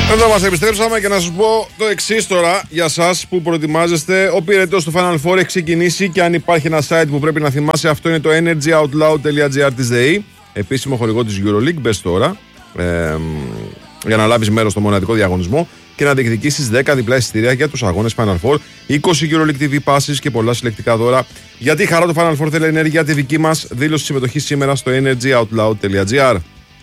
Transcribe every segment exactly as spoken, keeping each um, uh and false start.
Εδώ μας επιστρέψαμε και να σας πω το εξής τώρα για σας που προετοιμάζεστε. Ο πυρετός του Final Four έχει ξεκινήσει και αν υπάρχει ένα site που πρέπει να θυμάσαι, αυτό είναι το energy out loud dot g r της ΔΕΗ. Επίσημο χορηγό της EuroLeague. Μπες τώρα ε, για να λάβεις μέρος στο μοναδικό διαγωνισμό και να διεκδικήσεις δέκα διπλά εισιτήρια για τους αγώνες Final Four, είκοσι EuroLeague τι βι passes και πολλά συλλεκτικά δώρα. Γιατί η χαρά του Final Four θέλει ενέργεια τη δική μας. Δήλωση συμμετοχή σήμερα στο energy out loud dot g r.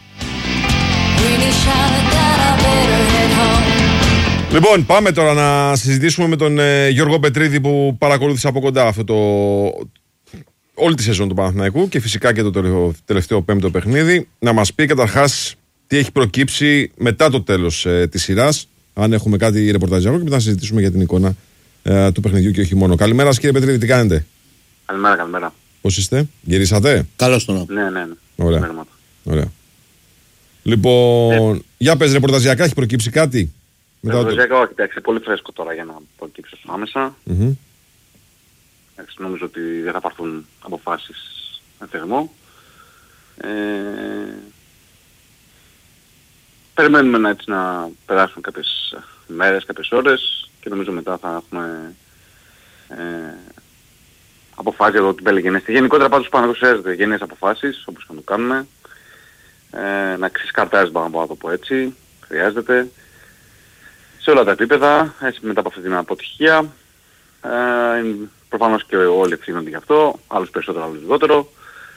Λοιπόν, πάμε τώρα να συζητήσουμε με τον ε, Γιώργο Πετρίδη που παρακολούθησε από κοντά αυτό το, όλη τη σεζόν του Παναθηναϊκού και φυσικά και το τελευταίο, τελευταίο πέμπτο παιχνίδι. Να μας πει καταρχάς τι έχει προκύψει μετά το τέλος ε, της σειράς, αν έχουμε κάτι ρεπορτάζ και μετά να συζητήσουμε για την εικόνα ε, του παιχνιδιού και όχι μόνο. Καλημέρα σας, κύριε Πετρίδη, τι κάνετε? Καλημέρα, καλημέρα. Πώς είστε, γυρίσατε? Καλώς τον. Ναι, ναι, ναι. Ωραία. Ωραία. Λοιπόν, ναι. Για πες, ρεπορταζιακά έχει προκύψει κάτι? Ρεπορταζιακά, όχι, εντάξει, πολύ φρέσκο τώρα για να προκύψω άμεσα. Mm-hmm. Εντάξει, νομίζω ότι δεν θα πάρθουν αποφάσεις με θερμό. Ε, περιμένουμε να, έτσι, να περάσουν κάποιες μέρες, κάποιες ώρες και νομίζω μετά θα έχουμε ε, αποφάσεις εδώ την πελεγενέστη. Γενικότερα πάντως πάνω χρειάζεται γενναίες αποφάσεις, όπως και να το κάνουμε. Ε, να ξεσκαρτάρεις πάνω από το πω έτσι, χρειάζεται. Σε όλα τα επίπεδα, έτσι μετά από αυτή την αποτυχία. Ε, προφανώς και όλοι ευθύνονται γι' αυτό, άλλους περισσότερο, άλλους λιγότερο.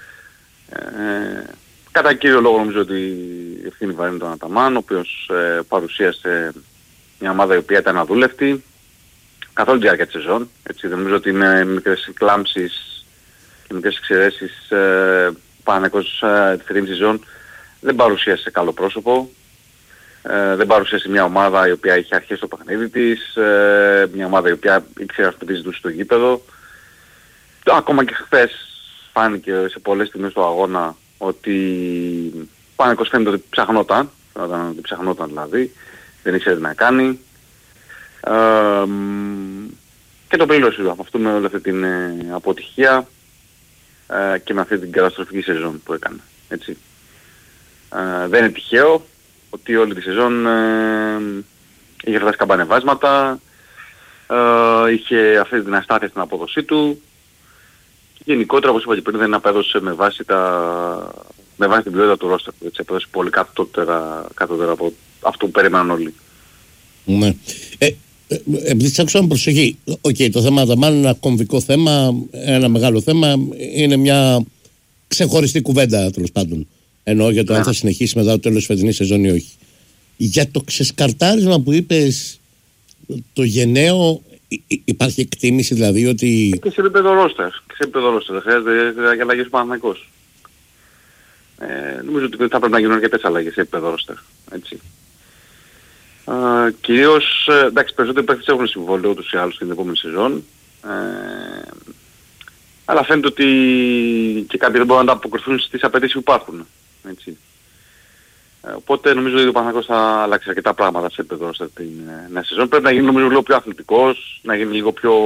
Ε, κατά κύριο λόγο νομίζω ότι η ευθύνη βαρύνει τον Αταμάν, ο οποίος ε, παρουσίασε μια ομάδα η οποία ήταν αδούλευτη καθ' όλη τη διάρκεια της σεζόν. Έτσι, δεν νομίζω ότι με μικρές κλάμψεις και μικρές εξαιρέσεις ε, Παναθηναϊκός ε, τη θερινή σεζόν δεν παρουσίασε καλό πρόσωπο. Ε, δεν παρουσίασε μια ομάδα η οποία είχε αρχίσει το παιχνίδι της, ε, μια ομάδα η οποία ήξερε να σπιτίζει τους στο γήπεδο. Ακόμα και χθες φάνηκε σε πολλές στιγμές του αγώνα ότι Παναθηναϊκός φαίνεται ότι ψαχνόταν, φαίνονταν ότι ψαχνόταν δηλαδή, δεν ήξερε τι να κάνει. Ε, και το πλήρωσε από αυτό με όλη αυτή την ε, αποτυχία ε, και με αυτή την καταστροφική σεζόν που έκανε. Έτσι. Ε, δεν είναι τυχαίο ότι όλη τη σεζόν ε, είχε φτάσει καμπανεβάσματα, ε, είχε αυτή την αστάθεια στην απόδοσή του και γενικότερα, όπως είπα και πριν, δεν απέδωσε με βάση, τα, με βάση την ποιότητα του ρόστερ. Έτσι, απέδωσε πολύ κατώτερα, κατώτερα από αυτό που περίμεναν όλοι. Ναι. Ε, επειδή της άκουσα με προσοχή, okay, το θέμα Αταμάν είναι ένα κομβικό θέμα, ένα μεγάλο θέμα, είναι μια ξεχωριστή κουβέντα τέλος πάντων. Εννοώ για το yeah. αν θα συνεχίσει μετά το τέλος της φετινής σεζόν ή όχι. Για το ξεσκαρτάρισμα που είπες, το γενναίο, υπάρχει εκτίμηση δηλαδή ότι... Και σε επίπεδο ρόστερ. Και σε επίπεδο ρόστερ. Δεν χρειάζεται για αλλαγές Παναθηναϊκός. Ε, νομίζω ότι θα πρέπει να γίνουν αρκετές αλλαγές σε επίπεδο ρόστερ. Έτσι. Ε, κυρίως, εντάξει, περισσότεροι παίκτες έχουν συμβόλαιο ούτως ή άλλως στην επόμενη σεζόν. Ε, αλλά φαίνεται ότι και κάποιοι δεν μπορούν να ανταποκριθούν στις απαιτήσεις που υπάρχουν. Έτσι. Ε, οπότε νομίζω ότι ο Παναθηναϊκός θα αλλάξει αρκετά πράγματα σε επίπεδο στην ε, νέα σεζόν. Πρέπει να γίνει νομίζω λίγο πιο αθλητικός, να γίνει λίγο πιο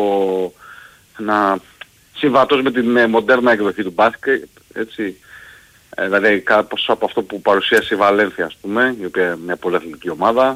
να συμβατός με την ε, μοντέρνα εκδοχή του μπάσκετ. Έτσι. Ε, δηλαδή κάπως από αυτό που παρουσίασε η Βαλένθια, ας πούμε, η οποία είναι μια πολύ αθλητική ομάδα.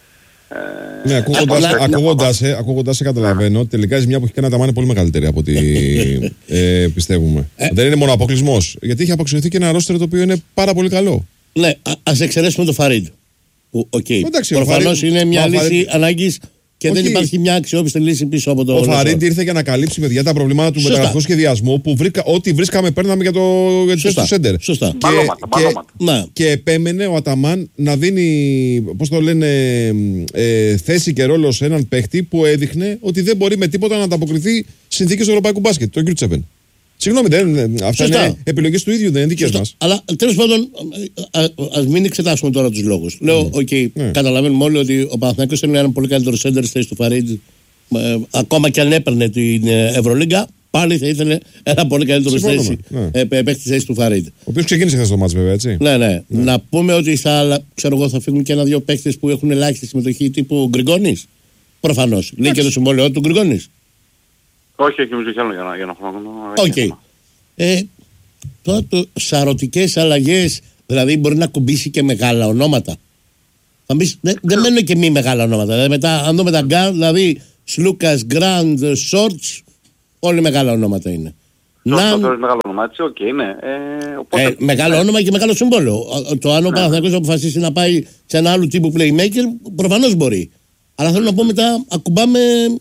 Ε, ναι, ακούγοντας, ε, ακούγοντας, ε, ακούγοντας σε καταλαβαίνω ότι τελικά η ζημιά που έχει κάνει Αταμάν είναι πολύ μεγαλύτερη από ό,τι ε, πιστεύουμε. Ε, Δεν είναι μόνο αποκλεισμός, γιατί έχει αποξενωθεί και ένα ρόστερ το οποίο είναι πάρα πολύ καλό. Ναι, α, ας εξαιρέσουμε το Φαρίντ. Okay. Προφανώς είναι μια λύση Φαρίντ... ανάγκης και όχι. Δεν υπάρχει μια αξιόπιστη λύση πίσω από το... Ο Φαρίντ ήρθε για να καλύψει παιδιά τα προβλήματα του μεταγραφικού σχεδιασμού που βρήκα, ό,τι βρίσκαμε παίρναμε για το, για το σέντερ. Σωστά. Και, μπαλώματα, μπαλώματα. Και, και επέμενε ο Αταμάν να δίνει, πώς το λένε, ε, θέση και ρόλο σε έναν παίχτη που έδειχνε ότι δεν μπορεί με τίποτα να ανταποκριθεί συνθήκες του ευρωπαϊκού μπάσκετ, τον Γκριουτσέβεν. Συγγνώμη, δεν, αυτά είναι επιλογές του ίδιου, δεν είναι δικές μας. Αλλά τέλος πάντων, ας μην εξετάσουμε τώρα τους λόγους. Mm. Λέω, οκ, okay, mm. καταλαβαίνουμε όλοι ότι ο Παναθηναϊκός είναι ένα πολύ καλύτερο σέντερ στη θέση του Φαρίντ. Ε, ακόμα και αν έπαιρνε την Ευρωλίγκα, πάλι θα ήθελε ένα πολύ καλύτερο θέση, ναι. ε, παίκτη στη θέση του Φαρίντ. Ο οποίος ξεκίνησε χθες το μάτς, βέβαια, έτσι. Ναι, ναι. ναι. Να πούμε ότι θα, ξέρω εγώ, θα φύγουν και ένα-δύο παίκτες που έχουν ελάχιστη συμμετοχή τύπου Γκριγκόνης. Προφανώς. Λέει και το συμβόλαιο του Γκριγκόνης. Όχι, όχι, νομίζω κι άλλο για ένα χρόνο. Οκ. Okay. Ε, τώρα το σαρωτικές αλλαγές, δηλαδή μπορεί να κουμπίσει και μεγάλα ονόματα. Θα μπεις, δεν, δεν μένουν και μη μεγάλα ονόματα. Δηλαδή, μετά, αν δούμε τα γκάρ, δηλαδή Σλούκας, Γκραντ, Σόρτς, όλοι μεγάλα ονόματα είναι. Να... Το μεγάλο όνομα, έτσι, οκ, okay, ναι. Ε, οπότε... ε, μεγάλο όνομα και μεγάλο συμβόλαιο. Το αν ο Παναθηναϊκός αποφασίσει να πάει σε ένα άλλο τύπου playmaker, προφανώς μπορεί. Αλλά θέλω να πω μετά, ακουμπάμε.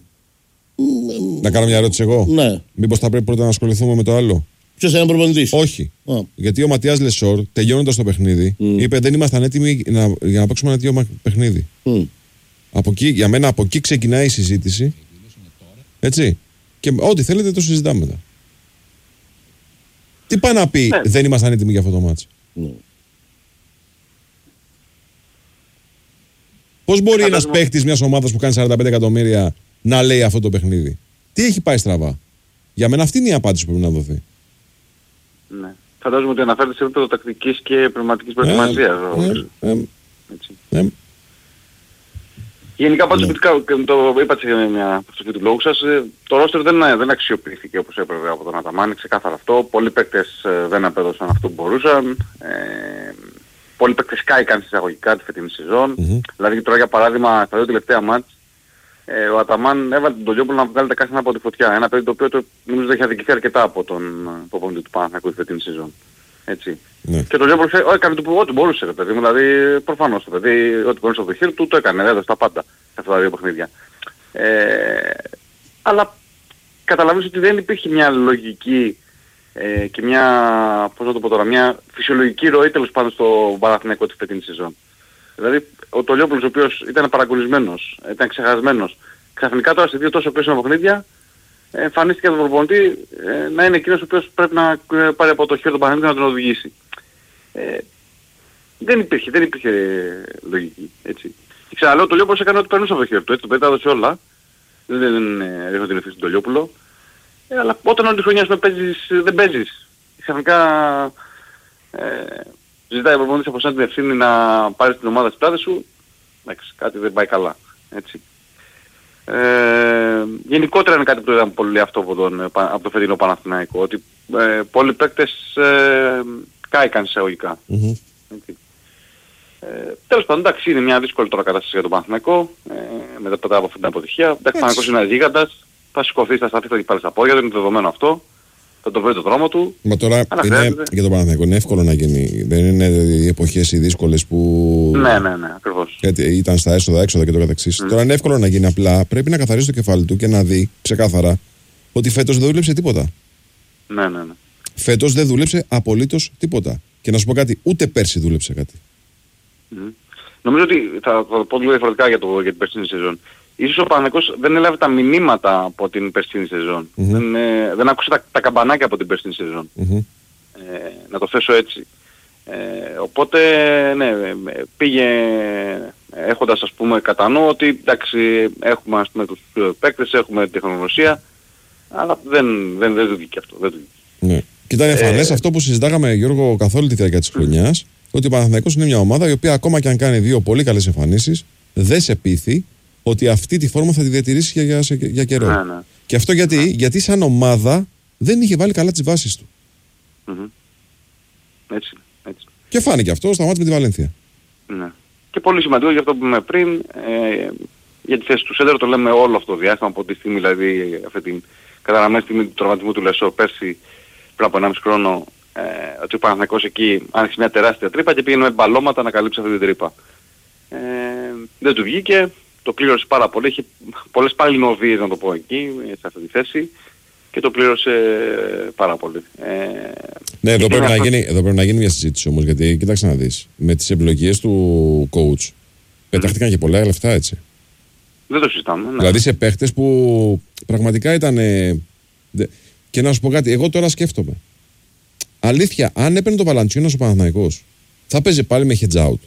Να κάνω μια ερώτηση εγώ. Ναι. Μήπως θα πρέπει πρώτα να ασχοληθούμε με το άλλο. Ποιος είναι ο προπονητής? Όχι. Oh. Γιατί ο Ματίας Λεσόρ, τελειώνοντας το παιχνίδι, mm. είπε δεν ήμασταν έτοιμοι να, για να παίξουμε ένα τέτοιο παιχνίδι. Mm. Από εκεί, για μένα από εκεί ξεκινάει η συζήτηση. Έτσι. Και ό,τι θέλετε το συζητάμε μετά. Τι πάει να πει ναι. δεν ήμασταν έτοιμοι για αυτό το μάτς. Mm. Πώς μπορεί ένας παίχτης μιας ομάδας που κάνει σαράντα πέντε εκατομμύρια να λέει αυτό το παιχνίδι? Τι έχει πάει στραβά? Για μένα αυτή είναι η απάντηση που πρέπει να δοθεί. Ναι. Φαντάζομαι ότι αναφέρεται σε επίπεδο τακτικής και πνευματικής προετοιμασίας. Ε, ε, ε, ε. Γενικά πάντως, ναι. το είπατε σε μια προστοφή του λόγου σας, το ρόστερ δεν, δεν αξιοποιήθηκε όπως έπρεπε από τον Αταμάν, ξεκάθαρα αυτό. Πολλοί παίκτες δεν απέδωσαν αυτό που μπορούσαν. Ε, πολλοί παίκτες κάηκαν εισαγωγικά τη φετινή σεζόν. Mm-hmm. Δηλαδή τώρα για παράδειγμα, στα δύο τελευταία μάτς, ε, ο Αταμάν έβαλε τον Τολιόπουλο να βγάλει τα κάστανα από τη φωτιά. Ένα παιδί το οποίο το, νομίζω ότι έχει αδικηθεί αρκετά από τον προπονητή του Παναθηναϊκού τη φετινή σεζόν. Έτσι. Ναι. Και το Τολιόπουλο έκανε το, ό,τι μπορούσε, ρε παιδί μου. Δηλαδή προφανώς το παιδί, ό,τι μπορούσε από το χέρι του, το έκανε. Έδωσε τα πάντα σε αυτά τα δύο παιχνίδια. Ε, αλλά καταλαβαίνεις ότι δεν υπήρχε μια λογική ε, και μια, πώς να το πω τώρα, μια φυσιολογική ροή τέλος πάντων στο Παναθηναϊκό τη φετινή σεζόν. Δηλαδή ο Τολιόπουλος ο οποίος ήταν παρακολουθημένος, ήταν ξεχασμένος, ξαφνικά τώρα σε δύο τόσο κρίσιμα παιχνίδια εμφανίστηκε τον προπονητή ε, να είναι εκείνος ο οποίος πρέπει να ε, πάρει από το χέρι του Παναθηναϊκού να τον οδηγήσει. Ε, δεν υπήρχε, δεν υπήρχε λογική, έτσι. Και ξαναλέω, ο Τολιόπουλος έκανε ό,τι περνούσε από το χέρι του, έτσι, το παιδί τα έδωσε όλα. Δεν, δεν ε, ρίχνω την ευθύνη στον Τολιόπουλο. Ε, αλλά όταν όλη τη χρονιά σου παίζεις, δεν παίζεις. Ξαφνικά ε, ζητάει ο προπονητής από εσάς την ευθύνη να πάρεις την ομάδα στις πλάτες σου. Εντάξει, κάτι δεν πάει καλά, έτσι. Ε, γενικότερα είναι κάτι που το είδαμε πολύ αυτό από, τον, από το φετινό Παναθηναϊκό, ότι ε, πολλοί παίκτες ε, κάηκαν εισαγωγικά. Mm-hmm. Ε, τέλος πάντων, εντάξει, είναι μια δύσκολη τώρα κατάσταση για τον Παναθηναϊκό, ε, μετά από αυτή την αποτυχία. Εντάξει, ο Παναθηναϊκός είναι ένας γίγαντας, θα σηκωθεί, θα σταθεί, θα έχει πάρει στα πόδια του, είναι δεδομένο αυτό. Θα το βρει το δρόμο του. Μα τώρα είναι, για τον Παναθηναϊκό είναι εύκολο να γίνει. Δεν είναι οι εποχές οι δύσκολες που. Ναι, ναι, ναι, ακριβώς. Γιατί ήταν στα έσοδα, έξοδα και το καθεξής. Mm. Τώρα είναι εύκολο να γίνει. Απλά πρέπει να καθαρίσει το κεφάλι του και να δει ξεκάθαρα ότι φέτος δεν δούλεψε τίποτα. Ναι, ναι, ναι. Φέτος δεν δούλεψε απολύτως τίποτα. Και να σου πω κάτι, ούτε πέρσι δούλεψε κάτι. Mm. Νομίζω ότι θα, θα πω λίγο διαφορετικά για, το, για την περσίνη σεζόν. Ίσως ο Παναθηναϊκός δεν έλαβε τα μηνύματα από την περσίνη σεζόν. Mm-hmm. Δεν, ε, δεν άκουσε τα, τα καμπανάκια από την περσίνη σεζόν. Mm-hmm. Ε, να το θέσω έτσι. Ε, οπότε, ναι, πήγε έχοντας ας πούμε κατά νου ότι εντάξει έχουμε ας πούμε τους παίκτες, έχουμε τεχνογνωσία, αλλά δεν, δεν, δεν του βγήκε αυτό. Δεν του βγήκε. Ναι. Και ήταν εμφανές ε, αυτό που συζητάγαμε, Γιώργο, καθ' όλη τη διάρκεια της χρονιάς, ότι ο Παναθηναϊκός είναι μια ομάδα η οποία ακόμα και αν κάνει δύο πολύ καλές εμφανίσεις, δεν σε πείθει ότι αυτή τη φόρμα θα τη διατηρήσει για, για, για καιρό. Ναι, ναι. Και αυτό γιατί, ναι. γιατί σαν ομάδα δεν είχε βάλει καλά τις βάσεις του. Mm-hmm. Έτσι, έτσι. Και φάνηκε αυτό στα μάτια με τη Βαλένθια. Ναι. Και πολύ σημαντικό για αυτό που είπαμε πριν, ε, για τη θέση του Σέντερ, το λέμε όλο αυτό το διάστημα, από τη στιγμή δηλαδή αυτή την καταραμένη στιγμή του τραυματισμού του Λεσόρ πέρσι πριν από ενάμιση χρόνο, ε, ότι ο Παναθηναϊκός εκεί άνοιξε μια τεράστια τρύπα και πήγαινε με μπαλώματα να καλύψει αυτή την τρύπα. Ε, δεν του βγήκε. Το πλήρωσε πάρα πολύ, είχε πολλές παλινοβίες να το πω εκεί, σε αυτή τη θέση και το πλήρωσε πάρα πολύ. Ε, ναι, εδώ πρέπει, αυτό... γίνει, εδώ πρέπει να γίνει μια συζήτηση όμως, γιατί κοίταξε να δεις, με τις επιλογές του coach mm. πετάχτηκαν και πολλά λεφτά, έτσι. Δεν το συζητάμε. Ναι. Δηλαδή σε παίχτες που πραγματικά ήταν... Και να σου πω κάτι, εγώ τώρα σκέφτομαι. Αλήθεια, αν έπαιρνε το Βαλαντσιόνας ο Παναθηναϊκός, θα παίζει πάλι με hedge out.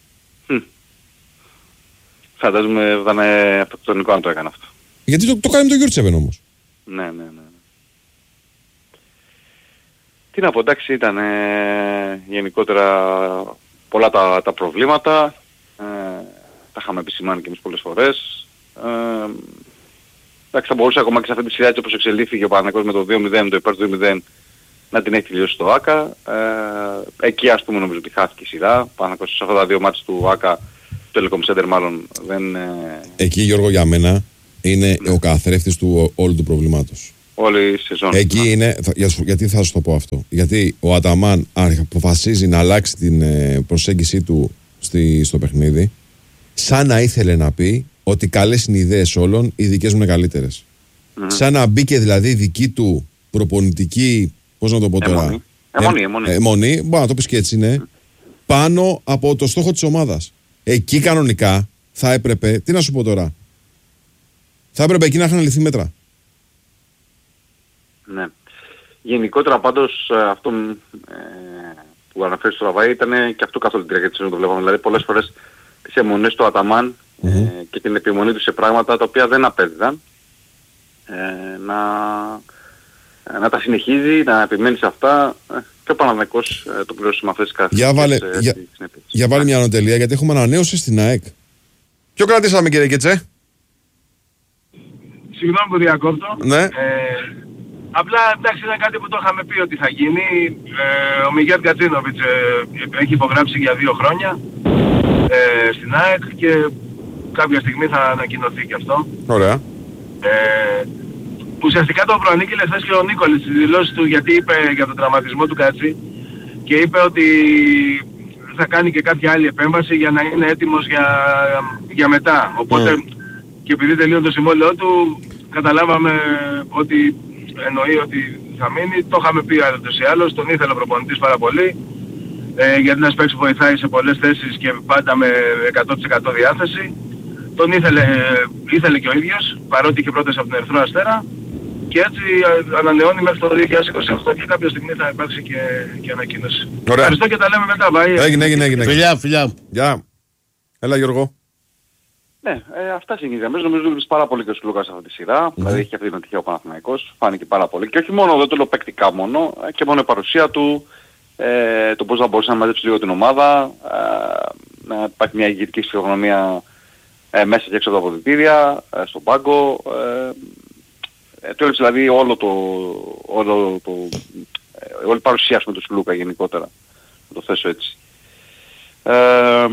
Φαντάζομαι ήταν αυτοκτονικό αν το έκανε αυτό. Γιατί το, το κάνει με τον Γιούρτσεβεν όμως. Ναι, ναι, ναι. Τι να πω, εντάξει, ήταν ε, γενικότερα πολλά τα, τα προβλήματα. Ε, τα είχαμε επισημάνει και εμείς πολλές φορές. Ε, εντάξει, θα μπορούσε ακόμα και σε αυτή τη σειρά έτσι όπως εξελίχθηκε ο Παναθηναϊκός με το δύο μηδέν, το υπέρ του δύο μηδέν, να την έχει τελειώσει το ΆΚΑ. Ε, εκεί ας πούμε νομίζω ότι χάθηκε η σειρά. Ο Παναθηναϊκός σε αυτά τα δύο μάτς του ΆΚΑ Telecom Center μάλλον δεν... Ε... Εκεί, Γιώργο, για μένα είναι ναι. ο καθρέφτης του όλου του προβλήματος. Όλη η σεζόν. Εκεί ναι. είναι, για, γιατί θα σου το πω αυτό. Γιατί ο Αταμάν αποφασίζει να αλλάξει την ε, προσέγγιση του στη, στο παιχνίδι, σαν να ήθελε να πει ότι καλές είναι οι ιδέες όλων, οι δικές μου είναι καλύτερες. Mm-hmm. Σαν να μπήκε δηλαδή η δική του προπονητική, πώς να το πω τώρα, Εμονή, εμονή, εμονή. εμονή, μπορεί να το πεις και έτσι είναι, mm. πάνω από το στόχο της ομάδας. Εκεί κανονικά θα έπρεπε, τι να σου πω τώρα, θα έπρεπε εκεί να είχαν λυθεί μέτρα. Ναι. Γενικότερα πάντως αυτό ε, που αναφέρει στο Λαβάη ήταν και αυτό καθόλου την διάρκεια της σεζόν το βλέπαμε. Δηλαδή πολλές φορές τις αιμονές του Αταμάν mm-hmm. ε, και την επιμονή του σε πράγματα τα οποία δεν απέδιδαν ε, να, να τα συνεχίζει, να επιμένει σε αυτά ε, και ο Παναθηναϊκός ε, το πληρώσει με αυτές τις καθημερινές ε, για, για βάλει μια ανωτελεία γιατί έχουμε ανανέωση στην ΑΕΚ. Ποιο κρατήσαμε κύριε Κετσέ? Συγγνώμη που διακόπτω. Ναι. Ε, απλά εντάξει είναι κάτι που το είχαμε πει ότι θα γίνει. Ε, ο Μιγιάτ Γκατζίνοβιτς ε, έχει υπογράψει για δύο χρόνια ε, στην ΑΕΚ και κάποια στιγμή θα ανακοινωθεί και αυτό. Ωραία. Ε, ουσιαστικά το προανήγγειλε χθες και ο Νίκολης στις δηλώσεις του γιατί είπε για τον τραυματισμό του Κατσί και είπε ότι θα κάνει και κάποια άλλη επέμβαση για να είναι έτοιμος για, για μετά. Οπότε mm. και επειδή τελείωσε το συμβόλαιό του καταλάβαμε ότι εννοεί ότι θα μείνει. Το είχαμε πει άλλος ή άλλος, τον ήθελε ο προπονητής πάρα πολύ ε, γιατί ένας παίκτης βοηθάει σε πολλές θέσεις και πάντα με εκατό τοις εκατό διάθεση. Τον ήθελε, ε, ήθελε και ο ίδιος, παρότι είχε πρόταση από την Ερυθρό Αστέρα και έτσι ανανεώνει μέχρι το δύο χιλιάδες είκοσι οκτώ και κάποια στιγμή θα υπάρξει και, και ανακοίνωση. Ωραία. Ευχαριστώ και τα λέμε μετά. Bye. Έγινε, έγινε, έγινε. Φιλιά, φιλιά. Γεια. Έλα Γιώργο. Ναι, ε, αυτά συγκεκριμένα. Νομίζω ότι πάρα πολύ και ο Σλούκας αυτή τη σειρά. Mm-hmm. Δηλαδή έχει αυτή την τυχαία ο Παναθηναϊκός. Φάνηκε πάρα πολύ. Και όχι μόνο, δεν το λέω παικτικά μόνο, και μόνο η παρουσία του, ε, το πώς θα μπορούσε να μαζέψει λίγο την ομάδα, ε, να υπάρχει μια ηγετική φυσιογνωμία ε, μέσα και έξω από τα αποδυτήρια, ε, στον πάγκο. Ε, ε, το έλειψε δηλαδή όλο το, όλο το, ε, όλη η παρουσία με τον Σλούκα γενικότερα. Να το θέσω έτσι. Ε,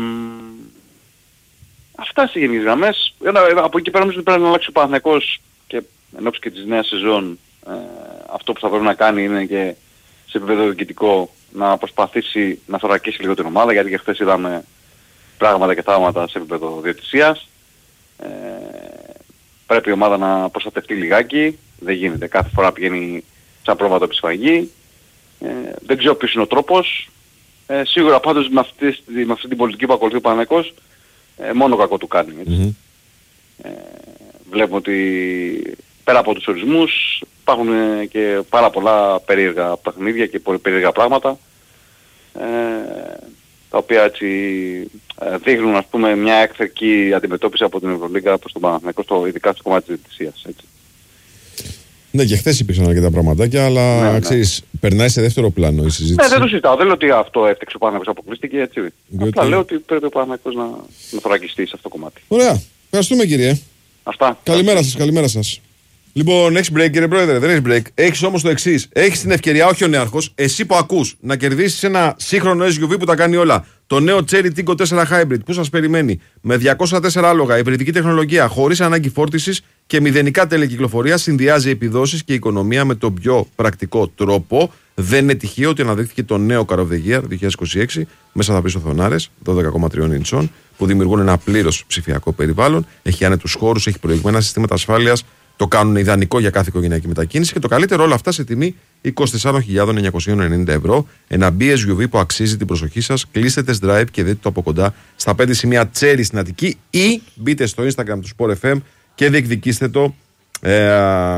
Αυτά σε γενικές γραμμές. Από εκεί πέρα νομίζω ότι πρέπει να αλλάξει ο Παναθηναϊκός και εν ώψη και της νέας σεζόν ε, αυτό που θα πρέπει να κάνει είναι και σε επίπεδο διοικητικό να προσπαθήσει να θωρακίσει λίγο την ομάδα γιατί και χθες είδαμε πράγματα και θαύματα σε επίπεδο διαιτησίας. Ε, πρέπει η ομάδα να προστατευτεί λιγάκι. Δεν γίνεται. Κάθε φορά πηγαίνει σαν πρόβατο επισφαγή. Ε, δεν ξέρω ποιος είναι ο τρόπος. Ε, σίγουρα πάντως με αυτή, με αυτή την πολιτική που ακολουθεί ο Παναθηναϊκός Ε, μόνο κακό του κάνει. Mm-hmm. Ε, βλέπουμε ότι πέρα από τους ορισμούς υπάρχουν και πάρα πολλά περίεργα παιχνίδια και πολύ περίεργα πράγματα ε, τα οποία έτσι ε, δείχνουν ας πούμε μια εκθερική αντιμετώπιση από την Ευρωλίγκα προς τον Παναθηναϊκό στο, ειδικά στο κομμάτι της διαιτησίας. Έτσι. Ναι, και χθες υπήρξαν αρκετά πραγματάκια, αλλά ναι, ναι. ξέρεις, περνάει σε δεύτερο πλάνο η συζήτηση. Ναι, δεν το συζητάω. Δεν λέω ότι αυτό έφτιαξε ο Παναθηναϊκός, αποκλείστηκε έτσι. Διότι... Απλά λέω ότι πρέπει ο Παναθηναϊκός να, να θωρακιστεί σε αυτό το κομμάτι. Ωραία. Ευχαριστούμε κύριε. Αυτά. Καλημέρα σας, καλημέρα σας. Λοιπόν, έχεις break κύριε Πρόεδρε, δεν έχεις break. Έχεις όμως το εξής. Έχεις την ευκαιρία, όχι ο νέαρχος, εσύ που ακούς, να κερδίσεις ένα σύγχρονο ες γιου βι που τα κάνει όλα. Το νέο Cherry Tiggo τέσσερα Hybrid που σας περιμένει με διακόσια τέσσερα άλογα, υβριδική τεχνολογία, χωρίς ανάγκη φόρτισης και μηδενικά τελεκυκλοφορία, συνδυάζει επιδόσεις και οικονομία με τον πιο πρακτικό τρόπο. Δεν είναι τυχαίο ότι αναδείχθηκε το νέο Car of the Year δύο χιλιάδες είκοσι έξι μέσα από πίσω οθονάρες δώδεκα κόμμα τρία ιντσών που δημιουργούν ένα πλήρως ψηφιακό περιβάλλον. Έχει άνετους χώρους, έχει προηγμένα συστήματα ασφάλειας. Το κάνουν ιδανικό για κάθε οικογενειακή μετακίνηση και το καλύτερο όλα αυτά σε τιμή είκοσι τέσσερις χιλιάδες εννιακόσια ενενήντα ευρώ. Ένα μπι ες γιου βι που αξίζει την προσοχή σας. Κλείστε test drive και δείτε το από κοντά στα πέντε σημεία Cherry στην Αττική ή μπείτε στο Instagram του Sport εφ εμ και διεκδικήστε το ε,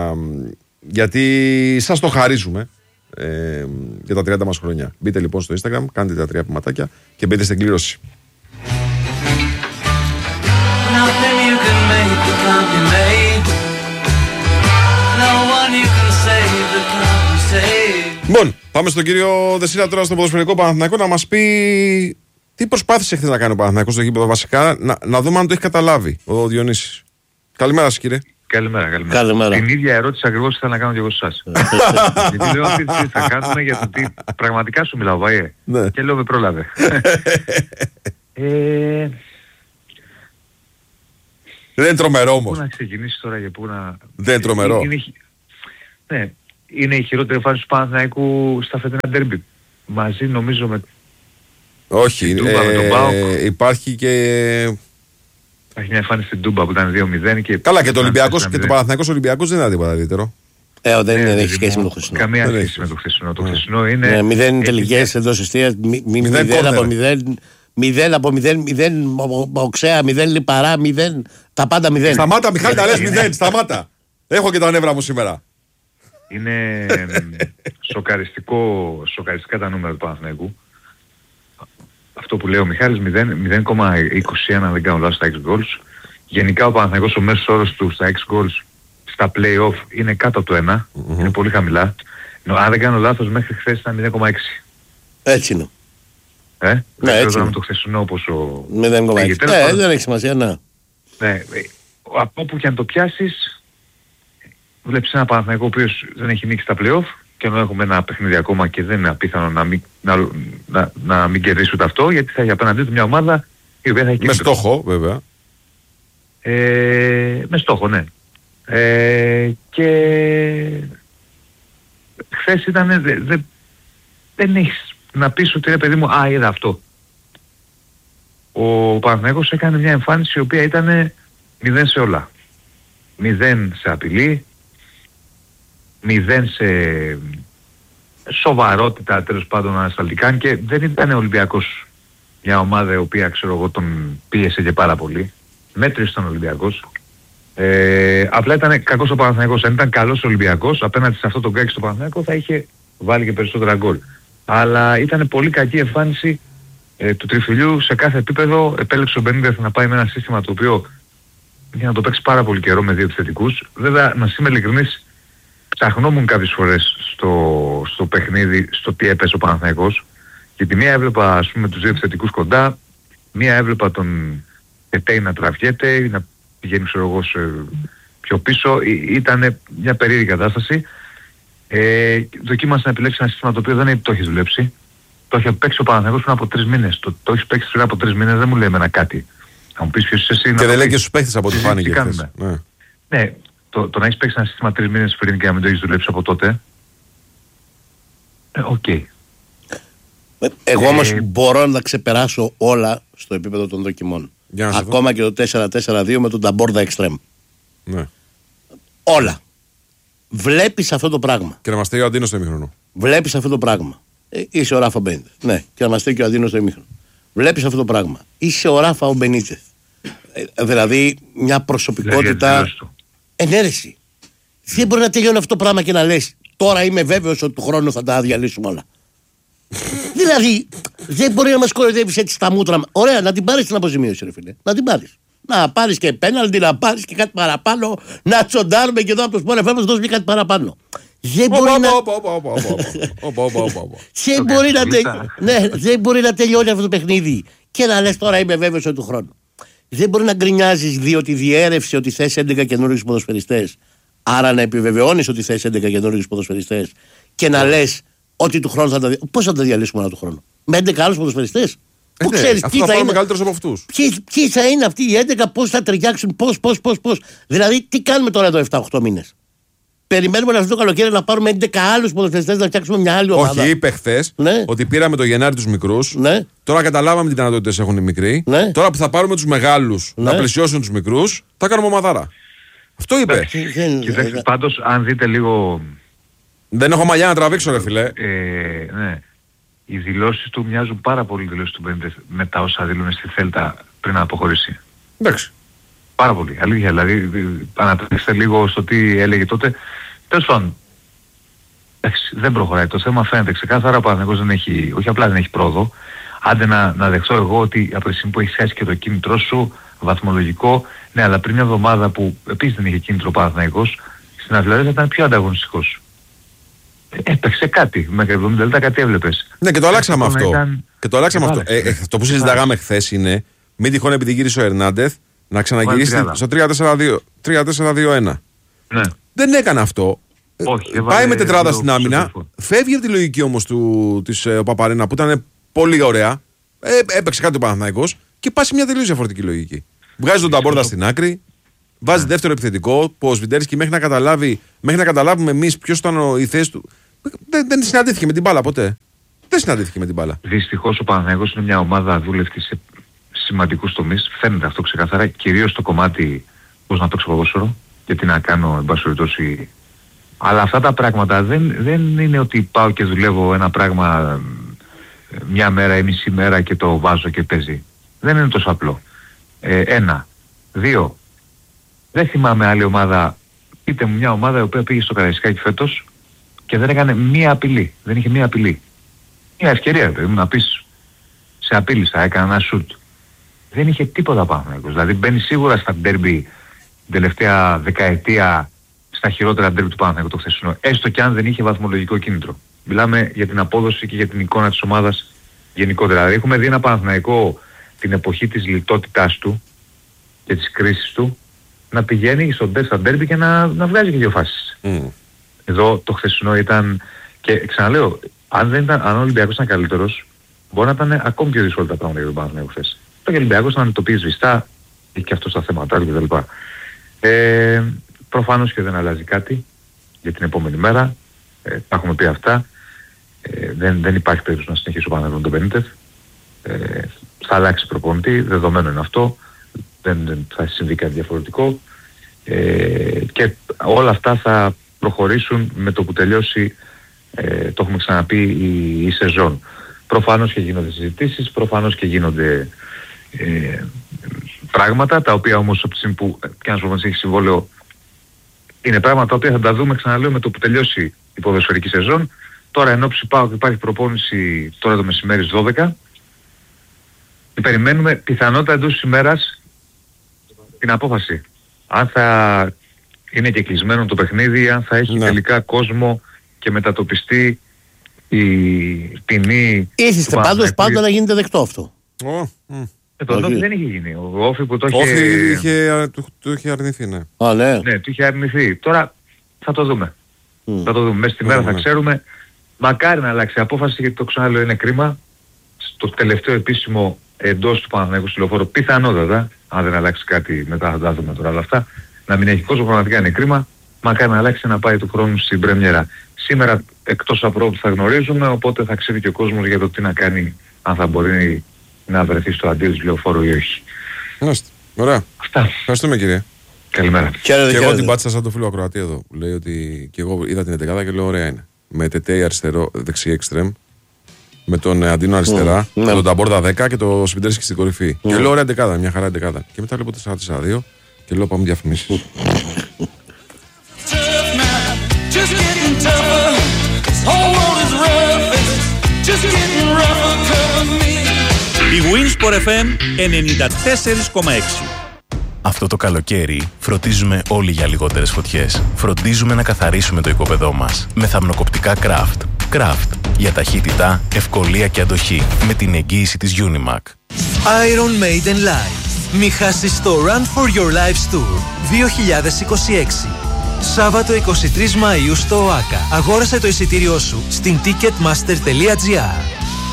γιατί σας το χαρίζουμε ε, για τα τριάντα μας χρόνια. Μπείτε λοιπόν στο Instagram, κάντε τα τρία πηματάκια και μπείτε στην κλήρωση. Λοιπόν, πάμε στον κύριο Δεσίλα τώρα στο ποδοσφαιρικό Παναθηναϊκό να μας πει τι προσπάθησε χθες να κάνει ο Παναθηναϊκός στο γήπεδο βασικά, να, να δούμε αν το έχει καταλάβει ο Διονύσης. Καλημέρα σας κύριε. Καλημέρα, καλημέρα. Καλημέρα. Την ίδια ερώτηση ακριβώς ήθελα να κάνω και εγώ σε εσάς. Γιατί λέω αυτή τι θα κάνουμε για το τι πραγματικά σου μιλάω, Βαΐε. Ναι. Και λέω με πρόλαβε. ε, Δεν είναι τρομερό Πού όμως. να ξεκινήσει τώρα και πού να... Δεν είναι τρομερό. Είναι, είναι, ναι, είναι η χειρότερη εμφάνιση του Παναθηναϊκού στα φετινά ντέρμπι. Μαζί νομίζω με... Όχι, Την Τούμπα με τον ε, ΠΑΟΚ. υπάρχει και... Έχει μια εμφάνιση στην Τούμπα που ήταν δύο μηδέν και... Καλά, και το Ολυμπιακός και το μηδέν. Παναθηναϊκός Ολυμπιακός δεν είναι τίποτα ιδιαίτερο. Ε, δεν Ναι, είναι, δεν παιδί έχει σχέση μου, με το χθεσινό. Καμία Δεν σχέση έχει. με το χθεσινό. Το χθεσινό είναι... Ναι, μηδέν έχει τελικές εντός εστίας, μη- μη- Μηδέν μηδέν από κόρνερ. μηδέν, μηδέν από μηδέν, μηδέν οξέα, μηδέν λιπαρά, μηδέν, τα πάντα μηδέν. Σταμάτα, Μιχάλη, τα λες μηδέν, σταμάτα. Έχω και τα νεύρα μου σήμερα. Είναι εμ, σοκαριστικό, σοκαριστικά τα νούμερα του Παναθηναϊκού. Αυτό που λέει ο Μιχάλης, μηδέν κόμμα είκοσι ένα αν δεν κάνω λάθος στα έξι goals. Γενικά ο Παναθηναϊκός ο μέσος όρος του στα έξι goals στα play-off είναι κάτω από το ένα. Mm-hmm. Είναι πολύ χαμηλά. Νο, αν δεν κάνω λάθος μέχρι χθες ήταν μηδέν κόμμα έξι. Έτσι είναι. Ε? δεν ξέρω έτσι τώρα είναι. με το χθεσινό πόσο... μηδέν κόμμα έξι. Τέλος Ε, πάντων. δεν έχει σημασία, ναι. Ναι, ε, από όπου και αν το πιάσεις, βλέπεις ένα Παναθηναϊκό ο οποίος δεν έχει νίκει στα play-off και ενώ έχουμε ένα παιχνίδι ακόμα και δεν είναι απίθανο να μην, να, να, να μην κερδίσει ούτε αυτό, γιατί θα έχει απέναντί του μια ομάδα η οποία θα έχει Με κίνητρο. στόχο, βέβαια. Ε, με στόχο, ναι. Ε, και χθες ήταν, δε, δε, δεν έχεις να πεις ότι ρε παιδί μου, α, είδα αυτό. Ο Παναθηναϊκός έκανε μια εμφάνιση η οποία ήταν μηδέν σε όλα. Μηδέν σε απειλή, μηδέν σε σοβαρότητα τέλος πάντων ανασταλτικά και δεν ήταν ο Ολυμπιακός μια ομάδα η οποία ξέρω εγώ τον πίεσε και πάρα πολύ. Μέτρησε τον Ολυμπιακός. Ε, απλά ήταν κακός ο Παναθηναϊκός. Αν ήταν καλός ο Ολυμπιακός απέναντι σε αυτό τον Γκάκη στο Παναθηναϊκό θα είχε βάλει και περισσότερα γκολ. Αλλά ήταν πολύ κακή εμφάνιση ε, του Τριφυλιού σε κάθε επίπεδο. Επέλεξε ο Μπενίτεθ να πάει με ένα σύστημα το οποίο για να το παίξει πάρα πολύ καιρό με δύο επιθετικούς. Βέβαια, να είμαι ειλικρινής, ψαχνόμουν κάποιες φορές στο, στο παιχνίδι, στο τι έπαιζε ο Παναθηναϊκός. Και τη μία έβλεπα ας πούμε τους δύο επιθετικούς κοντά, μία έβλεπα τον Ετέι να τραβιέται ή να πηγαίνει ξέρω εγώ σε πιο πίσω. Ήταν μια περίεργη κατάσταση. Ε, δοκίμασε να επιλέξει ένα σύστημα το οποίο δεν το έχει δουλέψει. Το έχει παίξει ο Παναθηναϊκός πριν από τρεις μήνες. Το, το έχει παίξει πριν από τρεις μήνες, δεν μου λέει εμένα κάτι. Θα μου πεις ποιος είσαι εσύ. Και δεν λέει και στους παίχτες από ό,τι φάνηκε τι χθες. κάνουμε. Ναι. Ναι, το, το να έχεις παίξει ένα σύστημα τρεις μήνες πριν και να μην το έχεις δουλέψει από τότε. Ε, οκ. Okay. Εγώ όμως Ε, μπορώ να τα ξεπεράσω όλα στο επίπεδο των δοκιμών. Για να σε δω. Ακόμα και το τέσσερα τέσσερα δύο με τον Ταμπόρδα Εξτρέμ. Ναι. Όλα. Βλέπεις αυτό το πράγμα. Και να μας στείλει ο Αντίνος στο ημίχρονο. Βλέπεις αυτό το πράγμα. Ε, είσαι ο Ράφα Μπένιτεθ. Ναι, και να μας στείλει και ο Αντίνος στο ημίχρονο. Βλέπεις αυτό το πράγμα. Είσαι ο Ράφα ο Μπενίτεθ. Ε, δηλαδή μια προσωπικότητα. Ενέρεση. Δεν μπορεί να τελειώνει αυτό το πράγμα και να λες τώρα είμαι βέβαιος ότι του χρόνου θα τα διαλύσουμε όλα. Δηλαδή δεν μπορεί να μας κοροϊδεύεις έτσι στα μούτρα. Ωραία, να την πάρεις την αποζημίωση, ρε φίλε. Να την πάρεις. Να πάρεις και πέναλτι, να πάρεις και κάτι παραπάνω. Να τσοντάρουμε και εδώ από το Sport εφ εμ να δώσουμε κάτι παραπάνω. Δεν μπορεί να. Δεν μπορεί να τε- ναι, δεν μπορεί να τελειώνει αυτό το παιχνίδι και να λες τώρα είμαι βέβαιος ότι του χρόνου. Δεν μπορεί να γκρινιάζεις διότι διέρευσε ότι θες έντεκα καινούριους ποδοσφαιριστές. Άρα να επιβεβαιώνεις ότι θες έντεκα καινούριους ποδοσφαιριστές και να λες ότι του χρόνου θα τα. Πώς θα τα διαλύσουμε ένα του χρόνου? Με έντεκα άλλους ποδοσφαιριστές. Που ξέρεις Αυτό τι θα θα πάρουμε είναι. καλύτερος από αυτούς. Ποιοι, ποιοι θα είναι αυτοί οι έντεκα, πώς θα ταιριάξουν, πώς, πώς, πώς, πώς. Δηλαδή, τι κάνουμε τώρα εδώ επτά οχτώ μήνες? Περιμένουμε αυτό το καλοκαίρι να πάρουμε έντεκα άλλους ποδοσφαιριστές να φτιάξουμε μια άλλη ομάδα. Όχι, είπε χθες Ναι. ότι πήραμε το Γενάρη τους μικρούς. Ναι. Τώρα καταλάβαμε τι δυνατότητες έχουν οι μικροί. Ναι. Τώρα που θα πάρουμε τους μεγάλους Ναι. να πλαισιώσουν τους μικρούς, θα κάνουμε ομαδάρα. Αυτό είπε. Δεν- Κοιτάξτε, πάντως αν δείτε λίγο Δεν έχω μαλλιά να τραβήξω, ρε φιλέ. ε, ναι, οι δηλώσεις του μοιάζουν πάρα πολύ δηλώσεις του Μπενίτεθ με τα όσα δηλώνει στη Θέλτα πριν να αποχωρήσει. Εντάξει. Πάρα πολύ. Αλήθεια. Δηλαδή, ανατρέξτε λίγο στο τι έλεγε τότε. Τέλος πάντων, εντάξει, δεν προχωράει. Το θέμα φαίνεται ξεκάθαρα. Ο Παναθηναϊκός δεν έχει, όχι απλά δεν έχει πρόοδο. Άντε να, να δεχτώ εγώ ότι από τη στιγμή που έχεις χάσει και το κίνητρό σου, βαθμολογικό, ναι, αλλά πριν μια εβδομάδα που επίσης δεν είχε κίνητρο ο Παναθηναϊκός, στην Αβυλαρία θα ήταν πιο ανταγωνιστικός. Έπαιξε κάτι. Μέχρι εβδομήντα λεπτά κάτι έβλεπες. Ναι, και το αλλάξαμε Αυτό αυτό. ήταν- Και το αλλάξαμε αυτό. Βάλε. Ε, ε, το που συζητάγαμε χθες είναι μην τυχόν επειδή γύρισε ο Ερνάντεθ να ξαναγυρίσει τριάδα. στο τρία τέσσερα δύο ένα. Ναι. Δεν έκανε αυτό. Ε, Όχι, έβαλε Πάει με τετράδα δύο στην άμυνα. ψηφοφόρους. Φεύγει από τη λογική όμως του, της ε, Παπαρένα που ήταν πολύ ωραία. Ε, έπαιξε κάτι ο Παναθηναϊκός και πάει σε μια τελείως διαφορετική λογική. Βγάζει τον Ταμπόρδα στην άκρη. Βάζει δεύτερο επιθετικό, που ο Σβιντέρσκι μέχρι να καταλάβει, μέχρι να καταλάβουμε εμείς ποιος ήταν η θέση του. Δεν, δεν συναντήθηκε με την μπάλα ποτέ. Δεν συναντήθηκε με την μπάλα. Δυστυχώς ο Παναθηναϊκός είναι μια ομάδα δούλευτη σε σημαντικούς τομείς. Φαίνεται αυτό ξεκαθαρά, κυρίως στο κομμάτι πώς να παίξω ποδόσφαιρο και τι να κάνω, εν πάση περιπτώσει. Αλλά αυτά τα πράγματα δεν, δεν είναι ότι πάω και δουλεύω ένα πράγμα μια μέρα ή μισή μέρα και το βάζω και παίζει. Δεν είναι τόσο απλό. Ε, ένα. Δύο. Δεν θυμάμαι άλλη ομάδα, πείτε μου μια ομάδα η οποία πήγε στο Καραϊσκάκι φέτος και δεν έκανε μία απειλή. Δεν είχε μία απειλή. Μια ευκαιρία παιδί μου να πεις σε απείλησα, έκανα ένα σουτ. Δεν είχε τίποτα πάνω. Δηλαδή μπαίνει σίγουρα στα ντέρμπι την τελευταία δεκαετία στα χειρότερα ντέρμπι του Παναθηναϊκού το χθεσινό. Έστω και αν δεν είχε βαθμολογικό κίνητρο. Μιλάμε για την απόδοση και για την εικόνα της ομάδας γενικότερα. Δηλαδή έχουμε δει ένα Παναθηναϊκό την εποχή της λιτότητάς του και της κρίσης του να πηγαίνει στον ντέρμπι και να, να βγάζει και δύο φάσεις. Mm. Εδώ το χθεσινό ήταν, και ξαναλέω, αν, δεν ήταν, αν ο Ολυμπιακός ήταν καλύτερος, μπορεί να ήταν ακόμη πιο δύσκολα τα πράγματα για τον Παναθηναϊκό χθες. Το Ολυμπιακός να το πει σβηστά, έχει και αυτό στα θέματα του κτλ. Ε, προφανώς και δεν αλλάζει κάτι για την επόμενη μέρα. Ε, τα έχουμε πει αυτά. Ε, δεν, δεν υπάρχει περίπτωση να συνεχίσει ο Παναθηναϊκός τον Μπενίτεθ. Ε, θα αλλάξει προπονητή, δεδομένο είναι αυτό. Δεν, δεν θα συμβεί κάτι διαφορετικό. Ε, και όλα αυτά θα προχωρήσουν με το που τελειώσει, ε, το έχουμε ξαναπεί, η, η σεζόν. Προφανώς και γίνονται συζητήσεις, προφανώς και γίνονται ε, πράγματα, τα οποία όμως από τη στιγμή που και ένας προπονητής έχει συμβόλαιο, είναι πράγματα τα οποία θα τα δούμε, ξαναλέω, με το που τελειώσει η ποδοσφαιρική σεζόν. Τώρα εν ώψη πάω και υπάρχει προπόνηση τώρα το μεσημέρι στις δώδεκα. Και περιμένουμε πιθανότατα εντός της ημέρας την απόφαση. Αν θα είναι και κλεισμένο το παιχνίδι, αν θα έχει ναι. τελικά κόσμο και μετατοπιστεί η ποινή. Ήθιστε πάντως πάντα να γίνεται δεκτό αυτό. Oh. Ε, το Όφι δεν είχε γίνει. Ο Όφι που το είχε... Όφι είχε, του, του είχε αρνηθεί, ναι. Α, ναι. Ναι, του είχε αρνηθεί. Τώρα θα το δούμε. Mm. Θα το δούμε. Μέσα στη μέρα mm. θα ξέρουμε. Μακάρι να αλλάξει η απόφαση, γιατί το ξαναλέω είναι κρίμα. Στο τελευταίο επίσημο εντός του Παναθηναϊκού στη Λεωφόρο, πιθανότατα, αν δεν αλλάξει κάτι μετά θα τα δούμε τώρα όλα αυτά, να μην έχει κόσμο, πραγματικά είναι κρίμα. Μακάρι να αλλάξει να πάει του χρόνου στην πρέμιερα. Σήμερα εκτός από που θα γνωρίζουμε, οπότε θα ξέρει και ο κόσμος για το τι να κάνει, αν θα μπορεί να βρεθεί στο αντίο της Λεωφόρου ή όχι. Μάλιστα. Ωραία. Αυτά. Ευχαριστούμε κύριε. Καλημέρα. Και εγώ την πάτησα σαν το φίλο ακροατή εδώ. Λέει ότι και εγώ είδα την εντεκάδα και λέω ωραία είναι. Με Τετέι αριστερό, δεξί εξτρέμ. Με τον Αντίνο αριστερά, mm, με ναι. τον Ταμπόρδα δέκα και τον Σβιντέρσκι στην κορυφή. Mm. Και λέω ωραία εντεκάδα, μια χαρά εντεκάδα. Και μετά λέω τέσσερα τέσσερα δύο και λέω πάμε διαφημίσεις. Η Winsport εφ εμ ενενήντα τέσσερα κόμμα έξι. Αυτό το καλοκαίρι φροντίζουμε όλοι για λιγότερες φωτιές. Φροντίζουμε να καθαρίσουμε το οικόπεδό μας με θαμνοκοπτικά Craft. Craft για ταχύτητα, ευκολία και αντοχή με την εγγύηση της Unimac. Iron Maiden Live. Μη χάσεις το Run for Your Lives Tour δύο χιλιάδες είκοσι έξι. Σάββατο εικοστή τρίτη Μαΐου στο ΟΑΚΑ. Αγόρασε το εισιτήριό σου στην ticketmaster τελεία gr.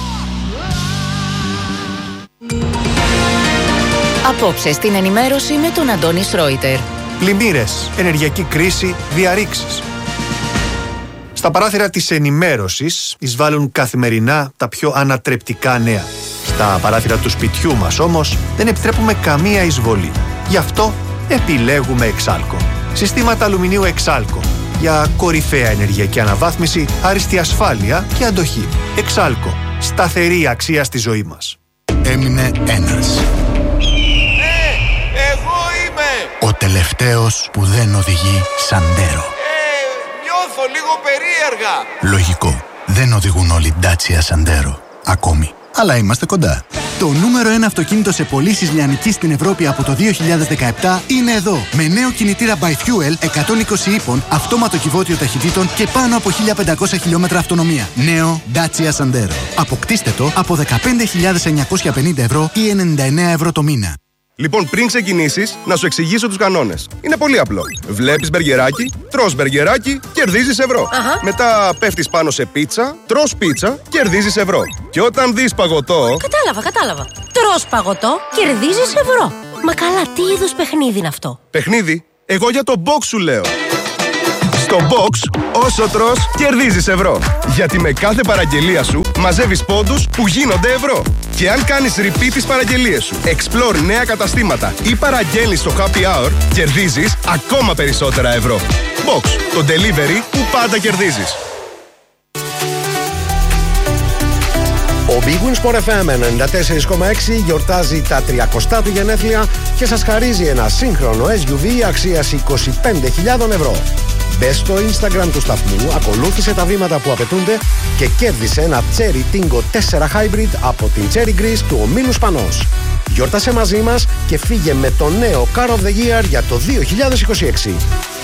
Απόψε στην ενημέρωση με τον Αντώνη Σρόιτερ. Πλημμύρες, ενεργειακή κρίση, διαρρήξεις. Στα παράθυρα της ενημέρωσης εισβάλλουν καθημερινά τα πιο ανατρεπτικά νέα. Στα παράθυρα του σπιτιού μας όμως δεν επιτρέπουμε καμία εισβολή. Γι' αυτό επιλέγουμε Εξάλκο. Συστήματα αλουμινίου Εξάλκο. Για κορυφαία ενεργειακή αναβάθμιση, άριστη ασφάλεια και αντοχή. Εξάλκο. Σταθερή αξία στη ζωή μας. Έμεινε ένας. Ο τελευταίος που δεν οδηγεί Σαντέρο. Ε, νιώθω λίγο περίεργα. Λογικό. Δεν οδηγούν όλοι Dacia Σαντέρο. Ακόμη. Αλλά είμαστε κοντά. Το νούμερο ένα αυτοκίνητο σε πωλήσεις λιανικής στην Ευρώπη από το δύο χιλιάδες δεκαεπτά είναι εδώ. Με νέο κινητήρα by Fuel εκατόν είκοσι ύπων, αυτόματο κυβότιο ταχυτήτων και πάνω από χίλια πεντακόσια χιλιόμετρα αυτονομία. Νέο Dacia Sandero. Αποκτήστε το από δεκαπέντε χιλιάδες εννιακόσια πενήντα ευρώ ή ενενήντα εννέα ευρώ το μήνα. Λοιπόν, πριν ξεκινήσεις, να σου εξηγήσω τους κανόνες. Είναι πολύ απλό. Βλέπεις μπεργκεράκι, τρως μπεργκεράκι, κερδίζεις ευρώ. Αχα. Μετά πέφτεις πάνω σε πίτσα, τρως πίτσα, κερδίζεις ευρώ. Και όταν δεις παγωτό... Κατάλαβα, κατάλαβα. Τρως παγωτό, κερδίζεις ευρώ. Μα καλά, τι είδους παιχνίδι είναι αυτό? Παιχνίδι? Εγώ για το box σου λέω. Στο box, όσο τρως, κερδίζεις ευρώ. Γιατί με κάθε παραγγελία σου μαζεύεις πόντους που γίνονται ευρώ. Και αν κάνεις repeat τις παραγγελίες σου, explore νέα καταστήματα ή παραγγέλνεις στο happy hour, κερδίζεις ακόμα περισσότερα ευρώ. Box, το delivery που πάντα κερδίζεις. Ο Big Win Sport εφ εμ ενενήντα τέσσερα κόμμα έξι γιορτάζει τα τριακοστά του γενέθλια και σας χαρίζει ένα σύγχρονο ες γιου βι αξίας είκοσι πέντε χιλιάδες ευρώ. Μπες στο Instagram του σταθμού, ακολούθησε τα βήματα που απαιτούνται και κέρδισε ένα Cherry Tingo τέσσερα Hybrid από την Cherry Greece του ομίλου Σπανός. Γιόρτασε μαζί μας και φύγε με το νέο Car of the Year για το δύο χιλιάδες είκοσι έξι.